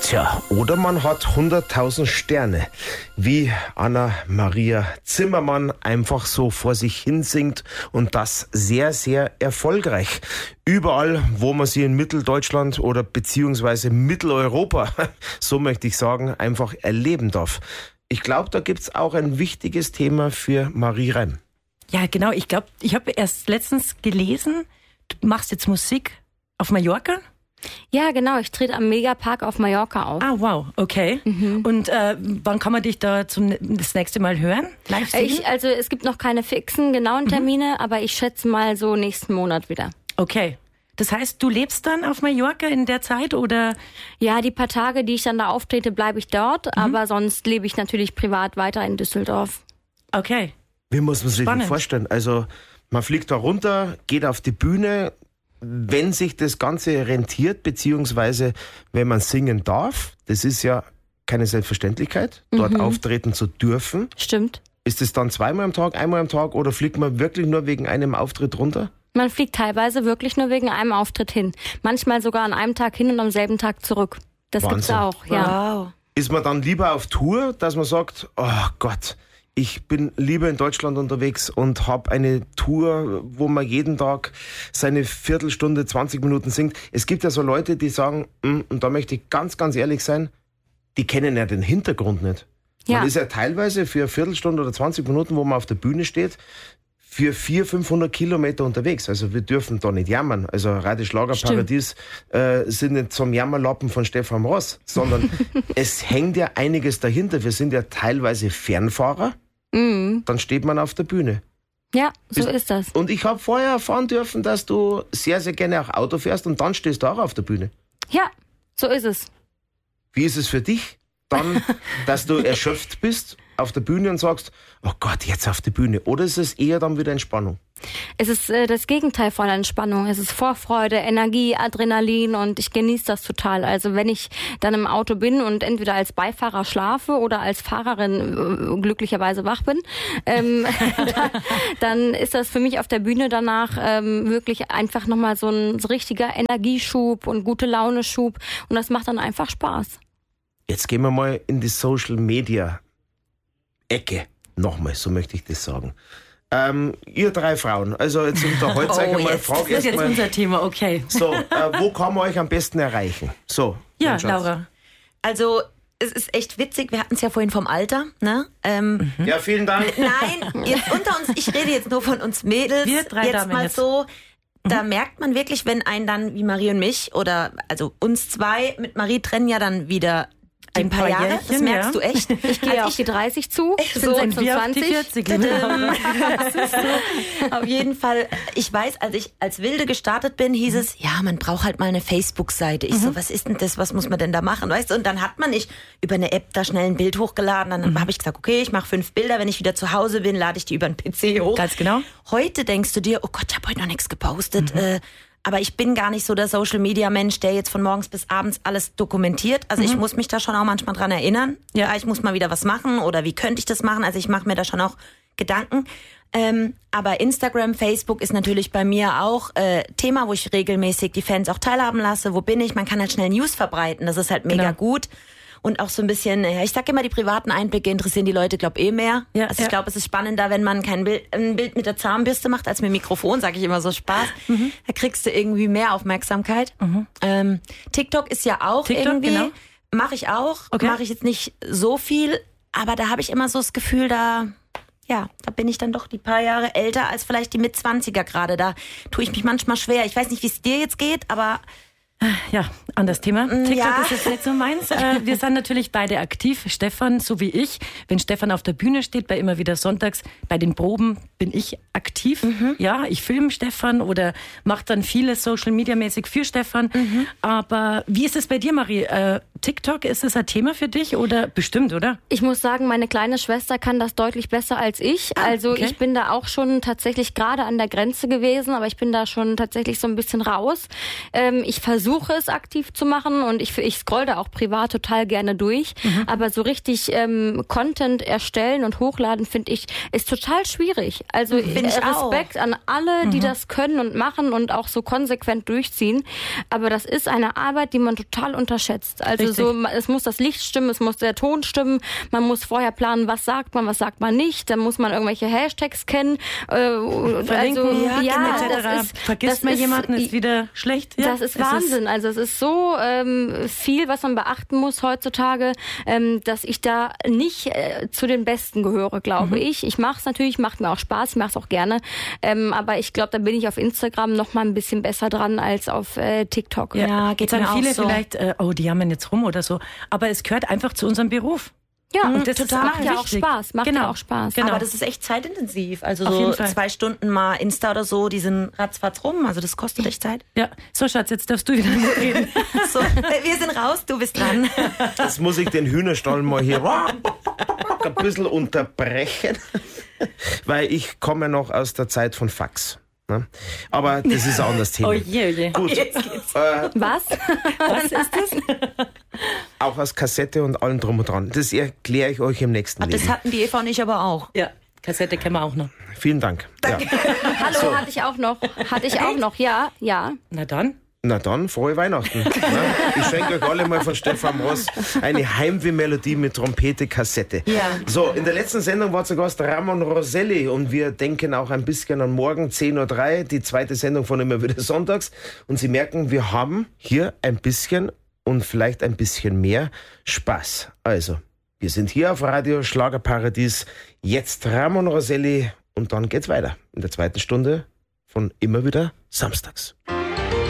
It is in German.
Tja, oder man hat 100.000 Sterne, wie Anna-Maria Zimmermann einfach so vor sich hin singt und das sehr, sehr erfolgreich. Überall, wo man sie in Mitteldeutschland oder beziehungsweise Mitteleuropa, so möchte ich sagen, einfach erleben darf. Ich glaube, da gibt's auch ein wichtiges Thema für Marie Reim. Ja, genau. Ich glaube, ich habe erst letztens gelesen, du machst jetzt Musik auf Mallorca? Ja, genau. Ich trete am Megapark auf Mallorca auf. Ah, wow. Okay. Und wann kann man dich da das nächste Mal hören? Live singen? Also es gibt noch keine fixen, genauen Termine, aber ich schätze mal so nächsten Monat wieder. Okay. Das heißt, du lebst dann auf Mallorca in der Zeit, oder? Ja, die paar Tage, die ich dann da auftrete, bleibe ich dort, aber sonst lebe ich natürlich privat weiter in Düsseldorf. Okay. Wie muss man sich das vorstellen? Also man fliegt da runter, geht auf die Bühne. Wenn sich das Ganze rentiert, beziehungsweise wenn man singen darf, das ist ja keine Selbstverständlichkeit, dort auftreten zu dürfen. Stimmt. Ist es dann zweimal am Tag, einmal am Tag oder fliegt man wirklich nur wegen einem Auftritt runter? Man fliegt teilweise wirklich nur wegen einem Auftritt hin. Manchmal sogar an einem Tag hin und am selben Tag zurück. Das Wahnsinn. Gibt's auch, ja. Wow. Ist man dann lieber auf Tour, dass man sagt, oh Gott, ich bin lieber in Deutschland unterwegs und habe eine Tour, wo man jeden Tag seine Viertelstunde, 20 Minuten singt. Es gibt ja so Leute, die sagen, und da möchte ich ganz, ganz ehrlich sein, die kennen ja den Hintergrund nicht. Ja. Man ist ja teilweise für eine Viertelstunde oder 20 Minuten, wo man auf der Bühne steht, für 400-500 Kilometer unterwegs. Also wir dürfen da nicht jammern. Also Radio Schlagerparadies sind nicht zum Jammerlappen von Stefan Ross, sondern es hängt ja einiges dahinter. Wir sind ja teilweise Fernfahrer. Dann steht man auf der Bühne. Ja, so ist das. Und ich habe vorher erfahren dürfen, dass du sehr, sehr gerne auch Auto fährst und dann stehst du auch auf der Bühne. Ja, so ist es. Wie ist es für dich dann, dass du erschöpft bist auf der Bühne und sagst, oh Gott, jetzt auf die Bühne? Oder ist es eher dann wieder Entspannung? Es ist das Gegenteil von Entspannung. Es ist Vorfreude, Energie, Adrenalin und ich genieße das total. Also wenn ich dann im Auto bin und entweder als Beifahrer schlafe oder als Fahrerin glücklicherweise wach bin, dann ist das für mich auf der Bühne danach wirklich einfach nochmal so ein richtiger Energieschub und gute Launeschub und das macht dann einfach Spaß. Jetzt gehen wir mal in die Social-Media-Ecke. Nochmal, so möchte ich das sagen. Ihr drei Frauen, also jetzt unterhaltet euch einmal, das ist jetzt unser Thema, okay. So, wo kann man euch am besten erreichen? So, ja, Laura. Also, es ist echt witzig, wir hatten es ja vorhin vom Alter, ne? Ja, vielen Dank. Nein, jetzt unter uns, ich rede jetzt nur von uns Mädels. Wir drei jetzt Damen mal jetzt. so, da merkt man wirklich, wenn einen dann, wie Marie und mich, oder also uns zwei mit Marie trennen ja dann wieder ein paar Jahre, Jährchen, das merkst ja. du echt. Ich gehe auf die 30 zu, ich bin So, und 26. Wir auf die 40. Auf jeden Fall, ich weiß, als ich als Wilde gestartet bin, hieß es, ja, man braucht halt mal eine Facebook-Seite. Ich so, was ist denn das, was muss man denn da machen, weißt du? Und dann hat man nicht über eine App da schnell ein Bild hochgeladen. Dann habe ich gesagt, okay, ich mache 5 Bilder, wenn ich wieder zu Hause bin, lade ich die über den PC hoch. Ganz genau. Heute denkst du dir, oh Gott, ich habe heute noch nichts gepostet. Aber ich bin gar nicht so der Social-Media-Mensch, der jetzt von morgens bis abends alles dokumentiert. Also ich muss mich da schon auch manchmal dran erinnern. Ja, ich muss mal wieder was machen oder wie könnte ich das machen? Also ich mache mir da schon auch Gedanken. Aber Instagram, Facebook ist natürlich bei mir auch Thema, wo ich regelmäßig die Fans auch teilhaben lasse. Wo bin ich? Man kann halt schnell News verbreiten. Das ist halt mega gut. Und auch so ein bisschen, ich sag immer, die privaten Einblicke interessieren die Leute, glaube ich, mehr. Ja, also ich glaube, es ist spannender, wenn man ein Bild mit der Zahnbürste macht, als mit dem Mikrofon, sage ich immer so Spaß. Da kriegst du irgendwie mehr Aufmerksamkeit. TikTok ist ja auch irgendwie, genau. Mache ich auch, mache ich jetzt nicht so viel, aber da habe ich immer so das Gefühl, da bin ich dann doch die paar Jahre älter als vielleicht die Mitzwanziger gerade. Da tue ich mich manchmal schwer. Ich weiß nicht, wie es dir jetzt geht, aber... Ja, anderes Thema. TikTok Ja. ist jetzt nicht so meins. Wir sind natürlich beide aktiv. Stefan, so wie ich. Wenn Stefan auf der Bühne steht, bei immer wieder sonntags, bei den Proben bin ich aktiv. Ja, ich filme Stefan oder mache dann vieles Social-Media-mäßig für Stefan. Aber wie ist es bei dir, Marie? TikTok, ist es ein Thema für dich oder bestimmt, oder? Ich muss sagen, meine kleine Schwester kann das deutlich besser als ich. Also okay. ich bin da auch schon tatsächlich gerade an der Grenze gewesen, aber ich bin da schon tatsächlich so ein bisschen raus. Ich versuche es aktiv zu machen und ich scroll da auch privat total gerne durch. Aber so richtig Content erstellen und hochladen, finde ich, ist total schwierig. Also Respekt an alle, die das können und machen und auch so konsequent durchziehen. Aber das ist eine Arbeit, die man total unterschätzt. Also Also es muss das Licht stimmen, es muss der Ton stimmen, man muss vorher planen, was sagt man nicht, dann muss man irgendwelche Hashtags kennen. Verlinken, etc. Vergisst man jemanden, ist wieder schlecht. Ja, das ist Wahnsinn. Also es ist so viel, was man beachten muss heutzutage, dass ich da nicht zu den Besten gehöre, glaube ich. Ich mache es natürlich, macht mir auch Spaß, ich mache es auch gerne. Aber ich glaube, da bin ich auf Instagram noch mal ein bisschen besser dran als auf TikTok. Ja, geht dann viele so. Vielleicht, die jammern jetzt rum oder so. Aber es gehört einfach zu unserem Beruf. Ja, und das macht ja auch Spaß. Ja auch Spaß. Genau. Aber das ist echt zeitintensiv. Also so 2 Stunden mal Insta oder so, die sind ratzfatz rum. Also das kostet echt Zeit. Ja, so Schatz, jetzt darfst du wieder mitreden. So, wir sind raus, du bist dran. Jetzt muss ich den Hühnerstall mal hier ein bisschen unterbrechen, weil ich komme noch aus der Zeit von Fax. Ne? Aber das ist ein anderes Thema. Oh je. Gut. Was? Was ist das? Auch aus Kassette und allem drum und dran. Das erkläre ich euch im nächsten Leben. Das hatten die Eva und ich aber auch. Ja, Kassette kennen wir auch noch. Vielen Dank. Ja. Hallo, hatte ich auch noch. Ja. Na dann, frohe Weihnachten. Ich schenke euch alle mal von Stefan Ross eine Heimweh-Melodie mit Trompete, Kassette. Ja. So, in der letzten Sendung war zu Gast Ramon Roselli und wir denken auch ein bisschen an morgen, 10:03 Uhr, die zweite Sendung von Immer wieder sonntags. Und Sie merken, wir haben hier ein bisschen und vielleicht ein bisschen mehr Spaß. Also, wir sind hier auf Radio Schlagerparadies. Jetzt Ramon Roselli und dann geht's weiter in der zweiten Stunde von Immer wieder samstags.